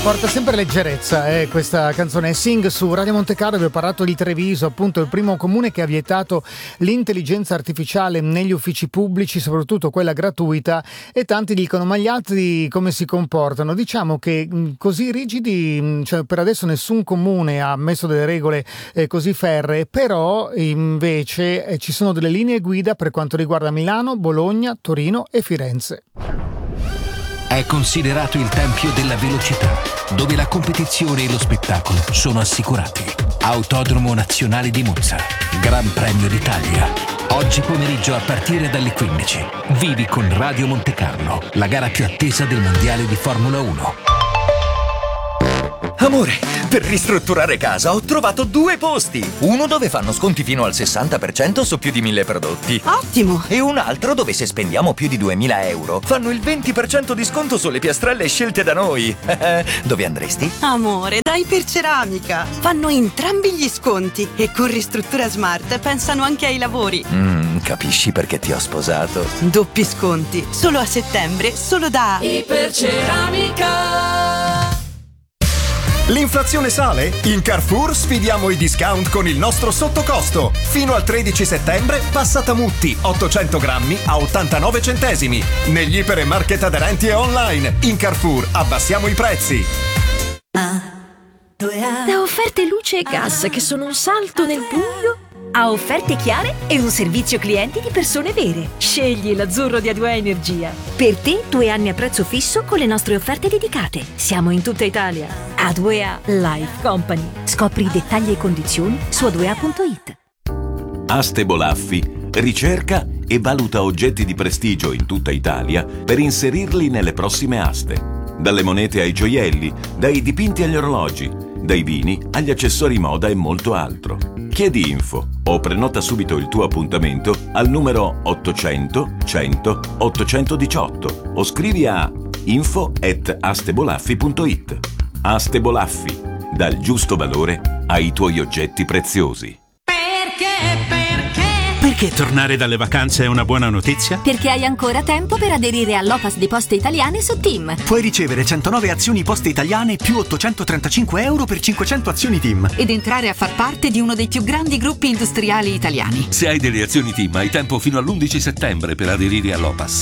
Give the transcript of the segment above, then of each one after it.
porta sempre leggerezza, questa canzone. Sing su Radio Monte Carlo. Vi ho parlato di Treviso, appunto il primo comune che ha vietato l'intelligenza artificiale negli uffici pubblici, soprattutto quella gratuita, e tanti dicono: ma gli altri come si comportano? Diciamo che così rigidi, cioè per adesso nessun comune ha messo delle regole così ferree, però invece ci sono delle linee guida per quanto riguarda Milano, Bologna, Torino e Firenze. È considerato il tempio della velocità, dove la competizione e lo spettacolo sono assicurati. Autodromo Nazionale di Monza, Gran Premio d'Italia. Oggi pomeriggio a partire dalle 15. Vivi con Radio Monte Carlo, la gara più attesa del mondiale di Formula 1. Amore, per ristrutturare casa ho trovato 2 posti. Uno dove fanno sconti fino al 60% su più di 1000 prodotti. Ottimo! E un altro dove se spendiamo più di 2000 euro fanno il 20% di sconto sulle piastrelle scelte da noi. Dove andresti? Amore, da Iperceramica. Fanno entrambi gli sconti e con Ristruttura Smart pensano anche ai lavori. Capisci perché ti ho sposato? Doppi sconti, solo a settembre, solo da Iperceramica. L'inflazione sale? In Carrefour sfidiamo i discount con il nostro sottocosto. Fino al 13 settembre, passata Mutti, 800 grammi a 89 centesimi. Negli ipermarket aderenti e online. In Carrefour abbassiamo i prezzi. Da offerte luce e gas che sono un salto nel buio a offerte chiare e un servizio clienti di persone vere. Scegli l'azzurro di A2A Energia. Per te 2 anni a prezzo fisso con le nostre offerte dedicate. Siamo in tutta Italia. A2A Life Company. Scopri i dettagli e condizioni su a2a.it. Aste Bolaffi ricerca e valuta oggetti di prestigio in tutta Italia per inserirli nelle prossime aste. Dalle monete ai gioielli, dai dipinti agli orologi, dai vini agli accessori moda e molto altro. Chiedi info o prenota subito il tuo appuntamento al numero 800 100 818 o scrivi a info@astebolaffi.it. Aste Bolaffi, dal giusto valore ai tuoi oggetti preziosi. Perché tornare dalle vacanze è una buona notizia? Perché hai ancora tempo per aderire all'Opas di Poste Italiane su TIM. Puoi ricevere 109 azioni Poste Italiane più 835 euro per 500 azioni TIM. Ed entrare a far parte di uno dei più grandi gruppi industriali italiani. Se hai delle azioni TIM hai tempo fino all'11 settembre per aderire all'Opas.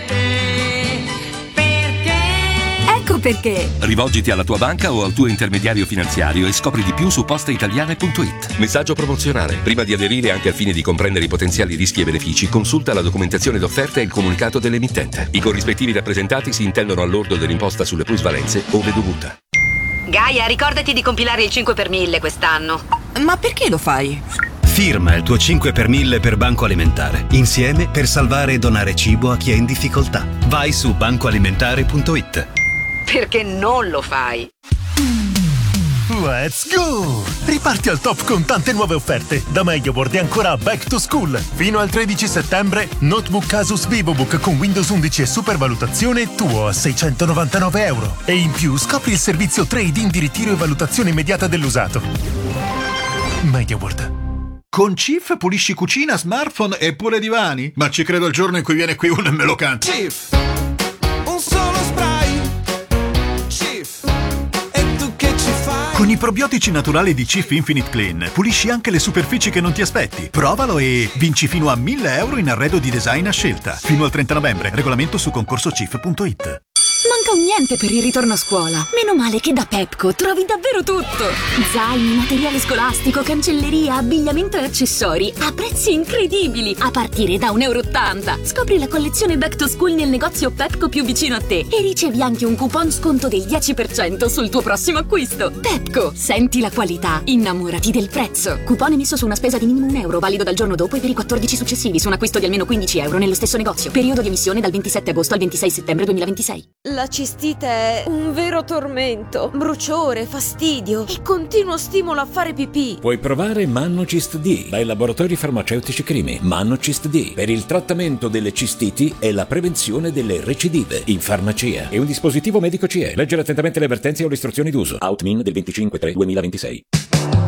Ecco perché. Rivolgiti alla tua banca o al tuo intermediario finanziario e scopri di più su posteitaliane.it. Messaggio promozionale. Prima di aderire, anche al fine di comprendere i potenziali rischi e benefici, consulta la documentazione d'offerta e il comunicato dell'emittente. I corrispettivi rappresentati si intendono al lordo dell'imposta sulle plusvalenze ove dovuta. Gaia, ricordati di compilare il 5 per 1000 quest'anno. Ma perché lo fai? Firma il tuo 5 per 1000 per Banco Alimentare. Insieme per salvare e donare cibo a chi è in difficoltà. Vai su bancoalimentare.it. Perché non lo fai? Let's go! Riparti al top con tante nuove offerte. Da MediaWorld e ancora Back to School. Fino al 13 settembre, notebook Asus VivoBook con Windows 11 e supervalutazione tuo a 699 euro. E in più scopri il servizio trade-in di ritiro e valutazione immediata dell'usato. MediaWorld. Con Cif pulisci cucina, smartphone e pure divani? Ma ci credo il giorno in cui viene qui uno e me lo canta. Cif, un solo spray. Cif, e tu che ci fai? Con i probiotici naturali di Cif Infinite Clean pulisci anche le superfici che non ti aspetti. Provalo e vinci fino a 1000 euro in arredo di design a scelta. Fino al 30 novembre. Regolamento su concorsocif.it. Manca un niente per il ritorno a scuola. Meno male che da Pepco trovi davvero tutto. Zaini, materiale scolastico, cancelleria, abbigliamento e accessori a prezzi incredibili, a partire da €1,80. Scopri la collezione Back to School nel negozio Pepco più vicino a te e ricevi anche un coupon sconto del 10% sul tuo prossimo acquisto. Pepco, senti la qualità, innamorati del prezzo. Coupon emesso su una spesa di minimo €1, valido dal giorno dopo e per i 14 successivi su un acquisto di almeno €15 nello stesso negozio. Periodo di emissione dal 27 agosto al 26 settembre 2026. La cistite è un vero tormento, bruciore, fastidio e continuo stimolo a fare pipì. Puoi provare Mannocist D dai laboratori farmaceutici Crimi. Mannocist D per il trattamento delle cistiti e la prevenzione delle recidive in farmacia. È un dispositivo medico CE. Leggere attentamente le avvertenze o le istruzioni d'uso. Outmin del 25/3/2026.